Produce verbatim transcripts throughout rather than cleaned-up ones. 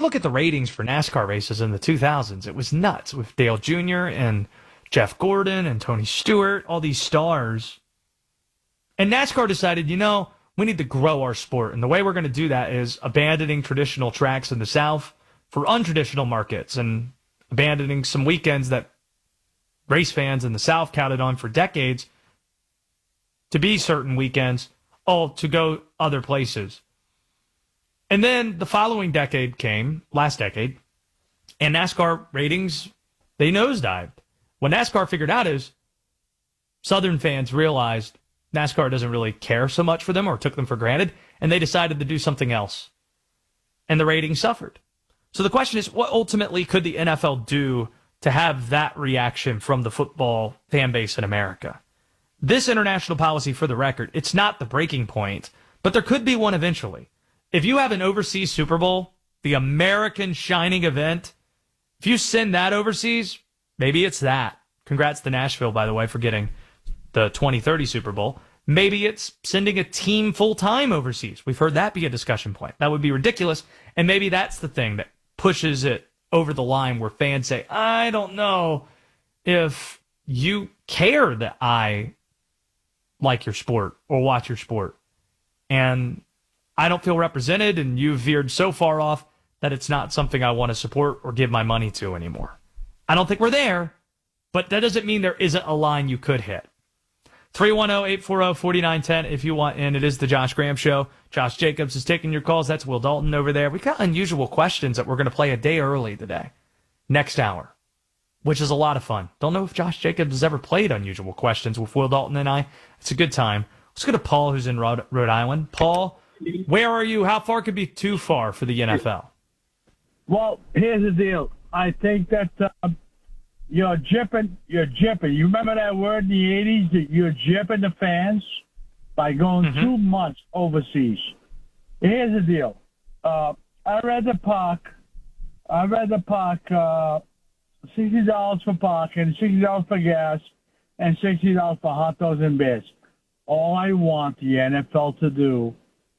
look at the ratings for NASCAR races in the two thousands, it was nuts with Dale Junior and Jeff Gordon and Tony Stewart, all these stars. And NASCAR decided, you know, we need to grow our sport. And the way we're going to do that is abandoning traditional tracks in the South for untraditional markets and abandoning some weekends that race fans in the South counted on for decades to be certain weekends, all to go other places. And then the following decade came, last decade, and NASCAR ratings, they nosedived. What NASCAR figured out is Southern fans realized NASCAR doesn't really care so much for them or took them for granted, and they decided to do something else. And the ratings suffered. So the question is, what ultimately could the N F L do to have that reaction from the football fan base in America? This international policy, for the record, it's not the breaking point, but there could be one eventually. If you have an overseas Super Bowl, the American shining event, if you send that overseas, maybe it's that. Congrats to Nashville, by the way, for getting the twenty thirty Super Bowl. Maybe it's sending a team full-time overseas. We've heard that be a discussion point. That would be ridiculous, and maybe that's the thing that pushes it over the line where fans say, I don't know if you care that I like your sport or watch your sport. And I don't feel represented, and you've veered so far off that it's not something I want to support or give my money to anymore. I don't think we're there, but that doesn't mean there isn't a line you could hit. three one zero, eight four zero, four nine one zero if you want in. It is the Josh Graham Show. Josh Jacobs is taking your calls. That's Will Dalton over there. We got unusual questions that we're going to play a day early today, next hour, which is a lot of fun. Don't know if Josh Jacobs has ever played unusual questions with Will Dalton and I. It's a good time. Let's go to Paul, who's in Rhode, Rhode Island. Paul, where are you? How far could be too far for the N F L? Well, here's the deal. I think that uh, you're jipping. You're jipping. You remember that word in the eighties? That you're jipping the fans by going mm-hmm. two months overseas. Here's the deal. Uh, I read the park. I read the park. Uh, sixty dollars for parking, sixty dollars for gas, and sixty dollars for hot dogs and beers. All I want the N F L to do,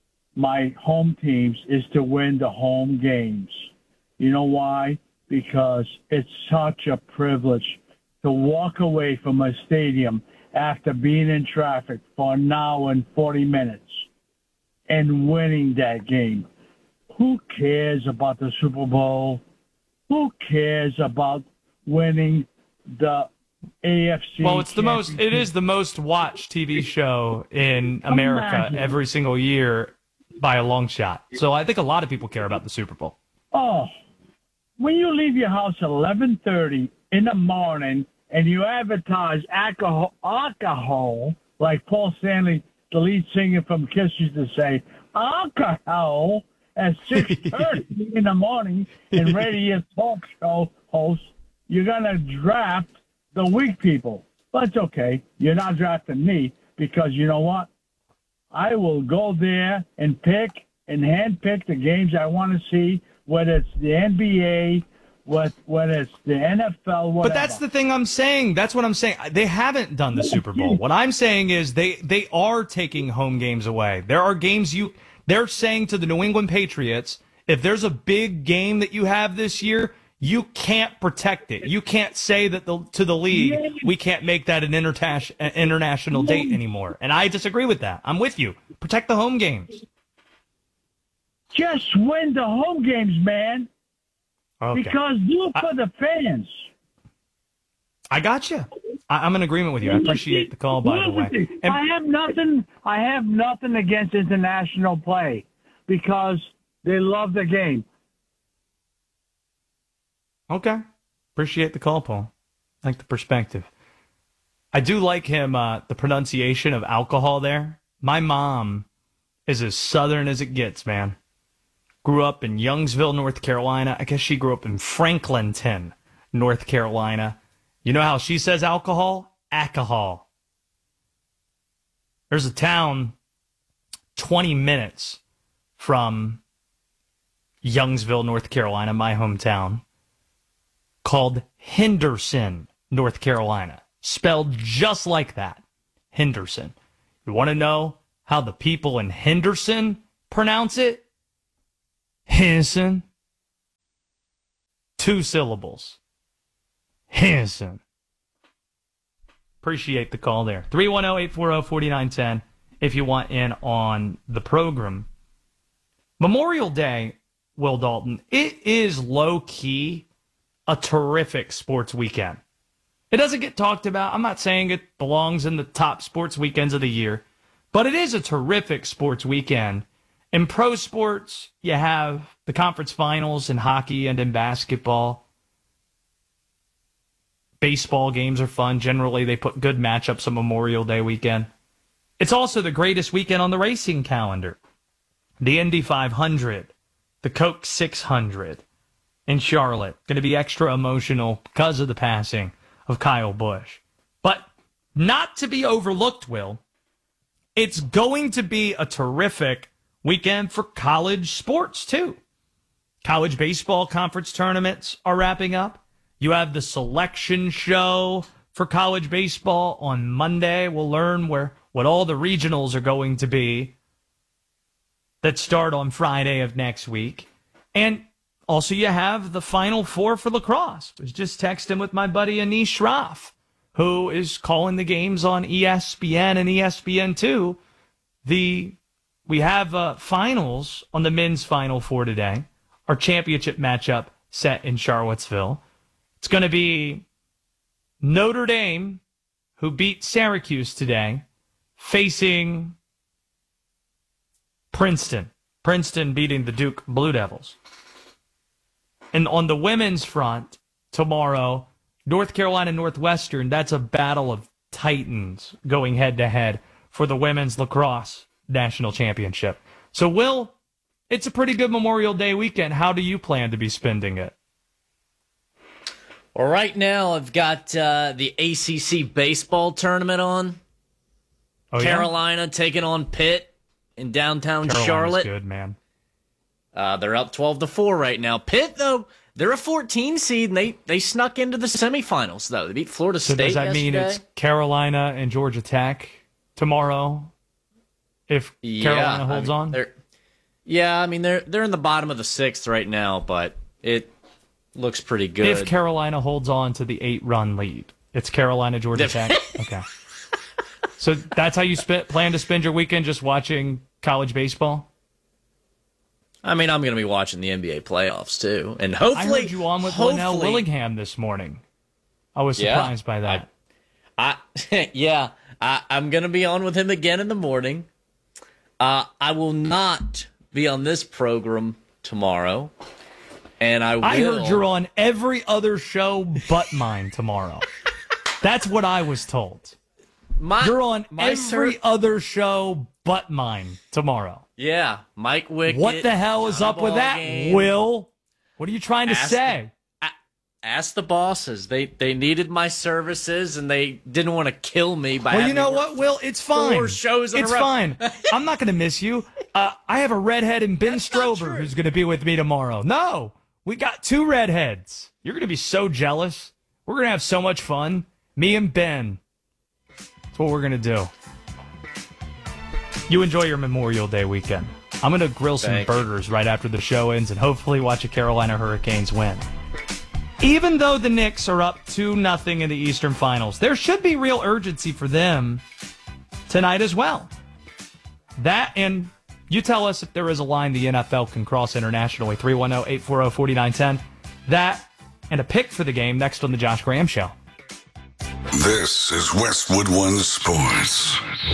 my home teams, is to win the home games. You know why? Because it's such a privilege to walk away from a stadium after being in traffic for an hour and forty minutes and winning that game. Who cares about the Super Bowl? Who cares about winning the A F C? Well, it's the most. It is the most watched T V show in America Imagine. every single year by a long shot. So I think a lot of people care about the Super Bowl. Oh, when you leave your house at eleven thirty in the morning and you advertise alcohol, alcohol, like Paul Stanley, the lead singer from Kiss, used to say, alcohol at six thirty in the morning and radio talk show host, you're going to draft the weak people. But it's okay. You're not drafting me because you know what? I will go there and pick and handpick the games I want to see, whether it's the N B A, whether it's the N F L, whatever. But that's the thing I'm saying. That's what I'm saying. They haven't done the Super Bowl. What I'm saying is they, they are taking home games away. There are games you – they're saying to the New England Patriots, if there's a big game that you have this year, you can't protect it. You can't say that the, to the league, we can't make that an interta- an international date anymore. And I disagree with that. I'm with you. Protect the home games. Just win the home games, man. Okay. Because do it for I, the fans. I got you. I, I'm in agreement with you. I appreciate the call, by the way. And, I have nothing. I have nothing against international play because they love the game. Okay. Appreciate the call, Paul. I like the perspective. I do like him, uh, the pronunciation of alcohol there. My mom is as Southern as it gets, man. Grew up in Youngsville, North Carolina. I guess she grew up in Franklinton, North Carolina. You know how she says alcohol? Alcohol. There's a town twenty minutes from Youngsville, North Carolina, my hometown, called Henderson, North Carolina. Spelled just like that. Henderson. You want to know how the people in Henderson pronounce it? Henderson. Two syllables. Hanson. Appreciate the call there. three one zero, eight four zero, four nine one zero if you want in on the program. Memorial Day, Will Dalton, it is low-key a terrific sports weekend. It doesn't get talked about. I'm not saying it belongs in the top sports weekends of the year, but it is a terrific sports weekend. In pro sports, you have the conference finals in hockey and in basketball. Baseball games are fun. Generally, they put good matchups on Memorial Day weekend. It's also the greatest weekend on the racing calendar. The Indy five hundred, the Coke six hundred in Charlotte. Going to be extra emotional because of the passing of Kyle Busch. But not to be overlooked, Will, it's going to be a terrific weekend for college sports, too. College baseball conference tournaments are wrapping up. You have the selection show for college baseball on Monday. We'll learn where what all the regionals are going to be that start on Friday of next week. And also you have the Final Four for lacrosse. I was just texting with my buddy Anish Shroff, who is calling the games on E S P N and E S P N two. The, we have uh, finals on the men's Final Four today. Our championship matchup set in Charlottesville. It's going to be Notre Dame, who beat Syracuse today, facing Princeton. Princeton beating the Duke Blue Devils. And on the women's front, tomorrow, North Carolina Northwestern, that's a battle of titans going head-to-head for the women's lacrosse national championship. So, Will, it's a pretty good Memorial Day weekend. How do you plan to be spending it? Well, right now I've got uh, the A C C baseball tournament on. Oh, Carolina yeah? taking on Pitt in downtown Carolina's Charlotte. Good, man. Uh, they're up twelve to four right now. Pitt, though, they're a fourteen seed, and they, they snuck into the semifinals, though. They beat Florida So State does that yesterday. mean it's Carolina and Georgia Tech tomorrow if yeah, Carolina holds I mean, on? They're, yeah, I mean, they're they're in the bottom of the sixth right now, but it looks pretty good. If Carolina holds on to the eight-run lead, it's Carolina, Georgia Tech? Okay. So that's how you sp- plan to spend your weekend, just watching college baseball? I mean, I'm going to be watching the N B A playoffs, too. And hopefully... I heard you on with hopefully, Linnell Willingham this morning. I was yeah, surprised by that. I, I Yeah, I, I'm going to be on with him again in the morning. Uh, I will not be on this program tomorrow. And I will... I heard you're on every other show but mine tomorrow. That's what I was told. My, You're on my every ser- other show but mine tomorrow. Yeah, Mike Wickett. What the hell is up with that, game. Will? What are you trying to Ask say? The, ask the bosses. They they needed my services, and they didn't want to kill me by Well, having you know me what, Will? It's fine. Four shows in it's a row. fine. I'm not going to miss you. Uh, I have a redhead in Ben That's not Strober true. who's going to be with me tomorrow. No, we got two redheads. You're going to be so jealous. We're going to have so much fun. Me and Ben. That's what we're going to do. You enjoy your Memorial Day weekend. I'm going to grill some Thank you. burgers right after the show ends and hopefully watch a Carolina Hurricanes win. Even though the Knicks are up two nothing in the Eastern Finals, there should be real urgency for them tonight as well. That, and you tell us if there is a line the N F L can cross internationally, three one zero, eight four zero, four nine one zero. That, and a pick for the game next on the Josh Graham Show. This is Westwood One Sports.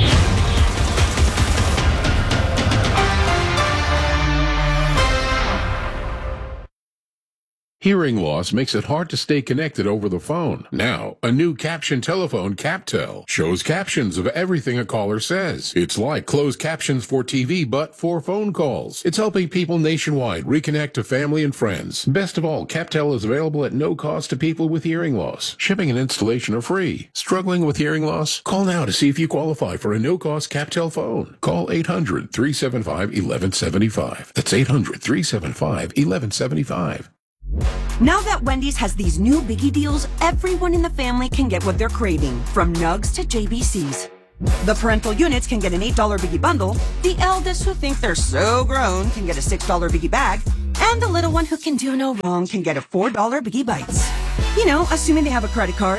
Hearing loss makes it hard to stay connected over the phone. Now, a new caption telephone, CapTel, shows captions of everything a caller says. It's like closed captions for T V, but for phone calls. It's helping people nationwide reconnect to family and friends. Best of all, CapTel is available at no cost to people with hearing loss. Shipping and installation are free. Struggling with hearing loss? Call now to see if you qualify for a no-cost CapTel phone. Call eight hundred, three seven five, one one seven five. That's eight hundred, three seven five, one one seven five. Now that Wendy's has these new biggie deals, everyone in the family can get what they're craving, from nugs to J B Cs. The parental units can get an eight dollar biggie bundle, the eldest who think they're so grown can get a six dollar biggie bag, And the little one who can do no wrong can get a four dollar Biggie Bites. You know, assuming they have a credit card.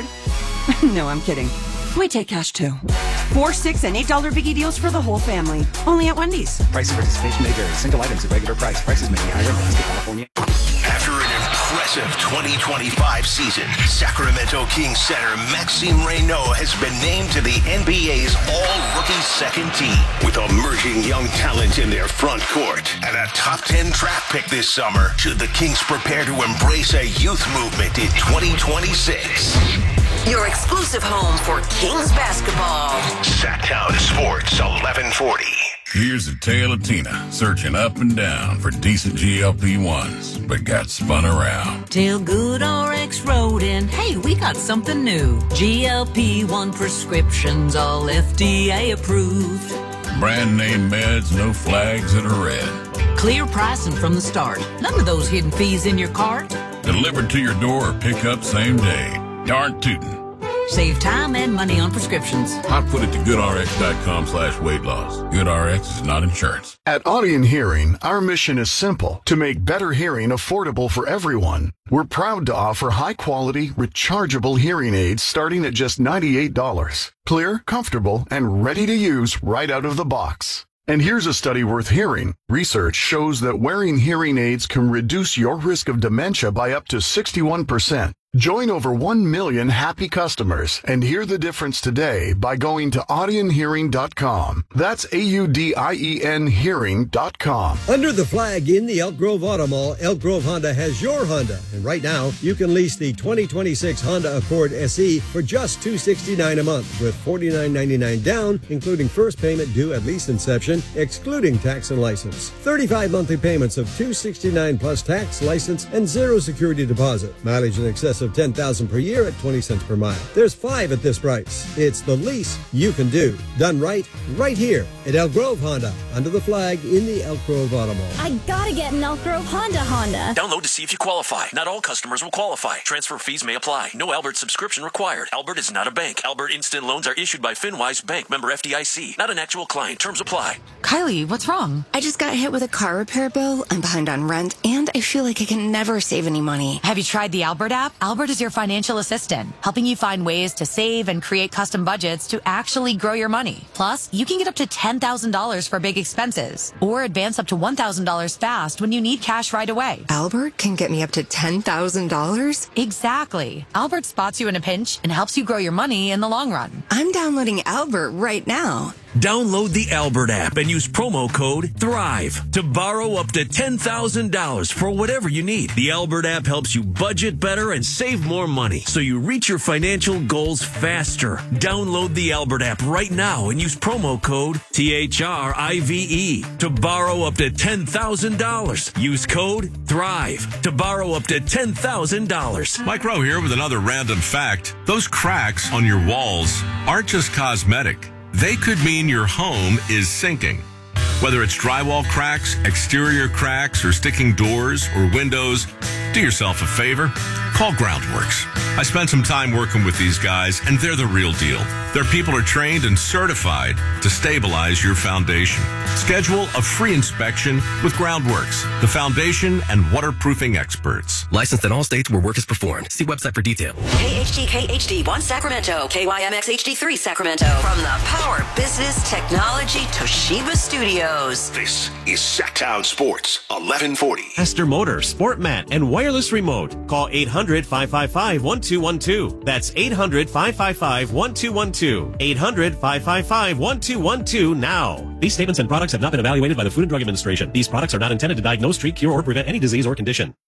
No, I'm kidding. We take cash too. Four, six, and eight dollar Biggie deals for the whole family. Only at Wendy's. Price and participation may vary. Single items at regular price. Prices may be higher in Alaska, California. After an impressive twenty twenty-five season, Sacramento Kings center Maxime Reynaud has been named to the N B A's all-rookie second team. With emerging young talent in their front court and a top ten draft pick this summer, should the Kings prepare to embrace a youth movement in twenty twenty-six? Your exclusive home for Kings basketball. Sacktown Sports, eleven forty. Here's a tale of Tina searching up and down for decent G L P ones, but got spun around. Till Good R X wrote in, hey, we got something new. G L P one prescriptions, all F D A approved. Brand name meds, no flags that are red. Clear pricing from the start. None of those hidden fees in your cart. Delivered to your door or pick up same day. Darn tootin'. Save time and money on prescriptions. I put it to goodrx.com slash weight loss. GoodRx is not insurance. At Audion Hearing, our mission is simple: to make better hearing affordable for everyone. We're proud to offer high-quality, rechargeable hearing aids starting at just ninety-eight dollars. Clear, comfortable, and ready to use right out of the box. And here's a study worth hearing. Research shows that wearing hearing aids can reduce your risk of dementia by up to sixty-one percent. Join over one million happy customers and hear the difference today by going to audion hearing dot com. That's A U D I E N hearing dot com. Under the flag in the Elk Grove Auto Mall, Elk Grove Honda has your Honda. And right now, you can lease the twenty twenty-six Honda Accord S E for just two hundred sixty-nine dollars a month with forty-nine ninety-nine down, including first payment due at lease inception, excluding tax and license. thirty-five monthly payments of two hundred sixty-nine dollars plus tax, license, and zero security deposit. Mileage in excess of ten thousand dollars per year at twenty cents per mile. There's five at this price. It's the lease you can do. Done right, right here at Elk Grove Honda, under the flag in the Elk Grove Auto Mall. I gotta get an Elk Grove Honda Honda. Download to see if you qualify. Not all customers will qualify. Transfer fees may apply. No Albert subscription required. Albert is not a bank. Albert Instant Loans are issued by FinWise Bank, member F D I C. Not an actual client. Terms apply. Kylie, what's wrong? I just got hit with a car repair bill. I'm behind on rent, and I feel like I can never save any money. Have you tried the Albert app? Albert is your financial assistant, helping you find ways to save and create custom budgets to actually grow your money. Plus, you can get up to ten thousand dollars for big expenses, or advance up to one thousand dollars fast when you need cash right away. Albert can get me up to ten thousand dollars? Exactly. Albert spots you in a pinch and helps you grow your money in the long run. I'm downloading Albert right now. Download the Albert app and use promo code THRIVE to borrow up to ten thousand dollars for whatever you need. The Albert app helps you budget better and save more money so you reach your financial goals faster. Download the Albert app right now and use promo code T H R I V E to borrow up to ten thousand dollars. Use code THRIVE to borrow up to ten thousand dollars. Mike Rowe here with another random fact. Those cracks on your walls aren't just cosmetic. They could mean your home is sinking. Whether it's drywall cracks, exterior cracks, or sticking doors or windows, do yourself a favor. Call Groundworks. I spent some time working with these guys, and they're the real deal. Their people are trained and certified to stabilize your foundation. Schedule a free inspection with Groundworks, the foundation and waterproofing experts. Licensed in all states where work is performed. See website for detail. K H D K H D one Sacramento, K Y M X H D three Sacramento. From the Power Business Technology Toshiba Studios. This is Sacktown Sports, eleven forty. Esther Motor, Sport Mat, and wireless remote. Call eight hundred, five five five, one two one two. That's eight hundred, five five five, one two one two. eight hundred, five five five, one two one two now. These statements and products have not been evaluated by the Food and Drug Administration. These products are not intended to diagnose, treat, cure, or prevent any disease or condition.